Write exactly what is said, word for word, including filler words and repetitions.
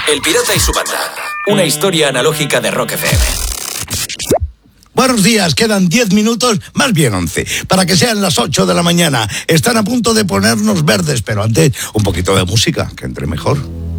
El Pirata y su banda. Una historia analógica de Rock F M. Buenos días, quedan diez minutos, más bien once, para que sean las ocho de la mañana. Están a punto de ponernos verdes, pero antes un poquito de música, que entre mejor.